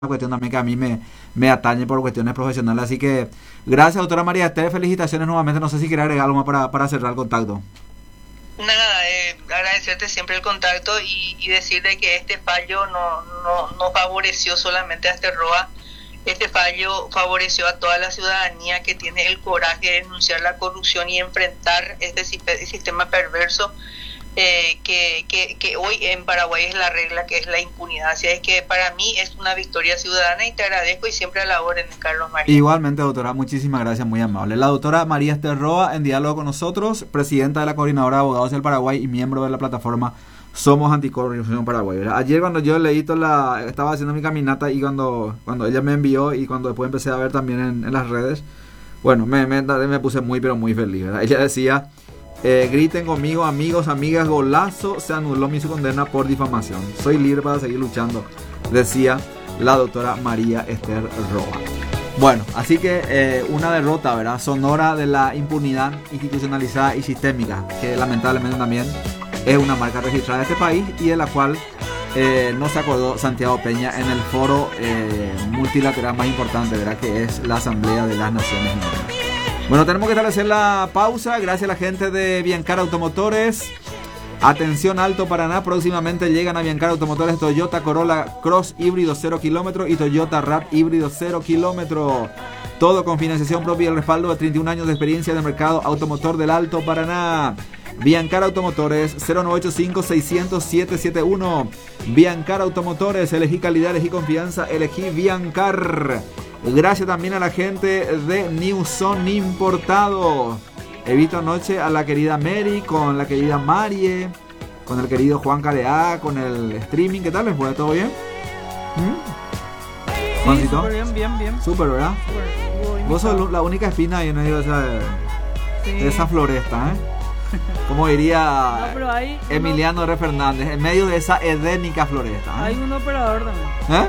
cuestión también que a mí me atañe por cuestiones profesionales. Así que gracias, doctora María Esther, felicitaciones nuevamente. No sé si quiere agregar algo más para cerrar el contacto. Nada, agradecerte siempre el contacto y decirte que este fallo no favoreció solamente a Asterroa. Este fallo favoreció a toda la ciudadanía que tiene el coraje de denunciar la corrupción y enfrentar este sistema perverso que hoy en Paraguay es la regla, que es la impunidad. Así es que para mí es una victoria ciudadana y te agradezco y siempre a la orden, Carlos María. Igualmente, doctora, muchísimas gracias, muy amable. La doctora María Esther Roa, en diálogo con nosotros, presidenta de la Coordinadora de Abogados del Paraguay y miembro de la plataforma Somos Anticorrupción Paraguay, ¿verdad? Ayer cuando yo leí estaba haciendo mi caminata y cuando ella me envió y cuando después empecé a ver también en las redes, bueno, me puse muy pero muy feliz, ¿verdad? Ella decía, griten conmigo, amigos, amigas, golazo, se anuló mi condena por difamación. Soy libre para seguir luchando, decía la doctora María Esther Roa. Bueno, así que una derrota, ¿verdad? Sonora de la impunidad institucionalizada y sistémica, que lamentablemente también es una marca registrada de este país y de la cual no se acordó Santiago Peña en el foro multilateral más importante, ¿verdad? Que es la Asamblea de las Naciones Unidas. Bueno, tenemos que establecer la pausa. Gracias a la gente de Biancar Automotores. Atención, Alto Paraná, próximamente llegan a Biancar Automotores Toyota Corolla Cross híbrido 0 kilómetros y Toyota RAV híbrido 0 kilómetros. Todo con financiación propia y el respaldo de 31 años de experiencia en el mercado automotor del Alto Paraná. Biancar Automotores, 0985-600-771. Biancar Automotores, elegí calidad, elegí confianza, elegí Biancar. Gracias también a la gente de New Son Importado. He visto anoche a la querida Mary, con la querida Marie, con el querido Juan Carea, con el streaming. ¿Qué tal les fue? ¿Todo bien? Sí, súper bien. Súper, ¿verdad? Súper. Vos sos la única espina ahí en medio de esa floresta, ¿eh? Como diría Emiliano R. Fernández, en medio de esa edénica floresta, ¿eh? Hay un operador también.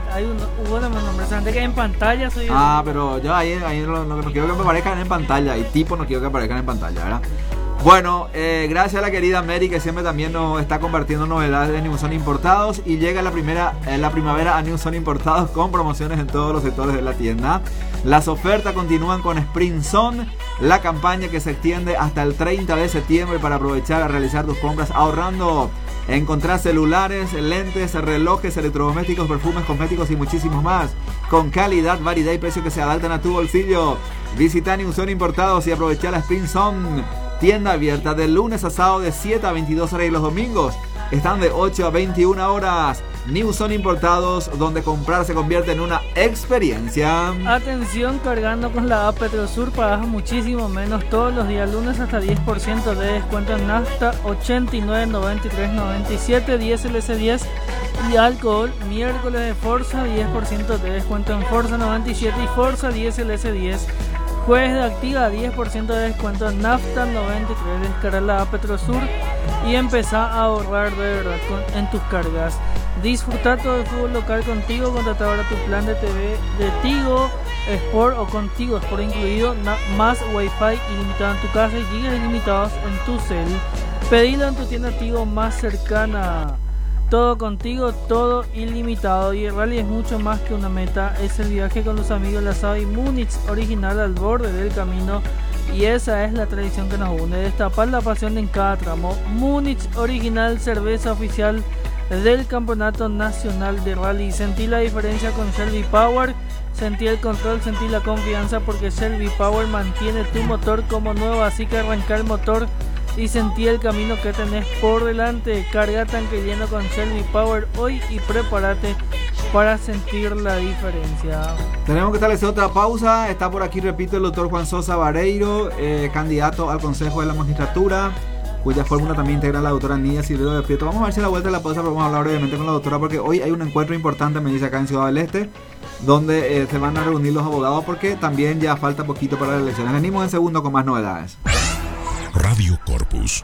Hubo también un nombre, que en pantalla soy. Pero yo ahí no quiero que me aparezcan en pantalla. Y tipo no quiero que aparezcan en pantalla, ¿verdad? Bueno, gracias a la querida Mary, que siempre también nos está compartiendo novedades de New Son Importados. Y llega la primavera a New Son Importados con promociones en todos los sectores de la tienda. Las ofertas continúan con Spring Zone, la campaña que se extiende hasta el 30 de septiembre para aprovechar a realizar tus compras ahorrando. Encontrar celulares, lentes, relojes, electrodomésticos, perfumes, cosméticos y muchísimos más. Con calidad, variedad y precio que se adaptan a tu bolsillo. Visita New Son Importados y aprovecha la Spring Zone. Tienda abierta de lunes a sábado de 7 a 22 horas y los domingos están de 8 a 21 horas. New Son Importados, donde comprar se convierte en una experiencia. Atención, cargando con la app Petrosur pagas muchísimo menos todos los días, lunes hasta 10% de descuento en nafta, 89, 93, 97, 10 LS10 y alcohol. Miércoles de Forza, 10% de descuento en Forza 97 y Forza 10 LS10. Jueves de Activa, 10% de descuento en Nafta 93. Descarga la app Petrosur y empezá a ahorrar de verdad en tus cargas. Disfruta todo el fútbol local contigo. Contrata ahora tu plan de TV de Tigo Sport o con Tigo Sport incluido, más Wi-Fi ilimitado en tu casa y gigas ilimitados en tu cel. Pedilo en tu tienda Tigo más cercana. Todo contigo, todo ilimitado. Y el rally es mucho más que una meta. Es el viaje con los amigos, la Sabi Múnich, original al borde del camino. Y esa es la tradición que nos une. Destapar la pasión en cada tramo. Múnich original, cerveza oficial del Campeonato Nacional de Rally. Sentí la diferencia con Shelby Power. Sentí el control, sentí la confianza porque Shelby Power mantiene tu motor como nuevo. Así que arranca el motor y sentí el camino que tenés por delante. Carga tanque lleno con Shelby Power hoy y prepárate para sentir la diferencia. Tenemos que establecer otra pausa. Está por aquí, repito, el doctor Juan Sosa Vareiro, candidato al Consejo de la Magistratura, cuya fórmula también integra la doctora Nidia Silvero de Prieto. Vamos a ver si a la vuelta de la pausa vamos a hablar brevemente con la doctora, porque hoy hay un encuentro importante, me dice, acá en Ciudad del Este, donde se van a reunir los abogados, porque también ya falta poquito para las elecciones. Venimos en segundo con más novedades. Radio Corpus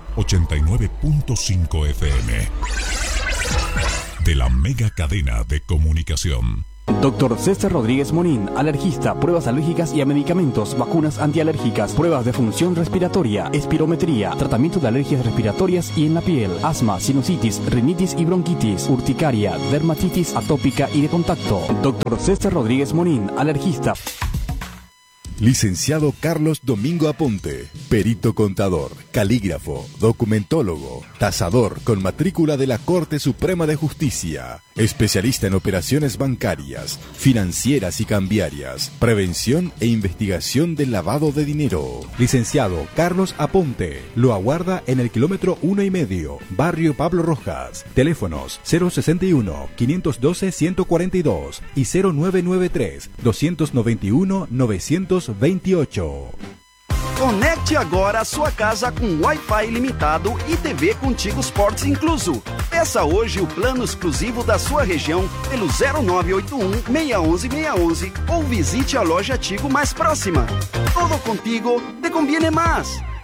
89.5 FM de la mega cadena de comunicación. Dr. César Rodríguez Monín, alergista, pruebas alérgicas y a medicamentos, vacunas antialérgicas, pruebas de función respiratoria, espirometría, tratamiento de alergias respiratorias y en la piel, asma, sinusitis, rinitis y bronquitis, urticaria, dermatitis atópica y de contacto. Dr. César Rodríguez Monín, alergista. Licenciado Carlos Domingo Aponte, perito contador, calígrafo, documentólogo, tasador con matrícula de la Corte Suprema de Justicia, especialista en operaciones bancarias, financieras y cambiarias, prevención e investigación del lavado de dinero. Licenciado Carlos Aponte, lo aguarda en el kilómetro 1,5, barrio Pablo Rojas. Teléfonos 061-512-142 y 0993-291-928. Conecte agora a sua casa com Wi-Fi ilimitado e TV Contigo Sports incluso. Peça hoje o plano exclusivo da sua região pelo 0981-611-611 ou visite a loja Tigo mais próxima. Todo contigo te conviene mais.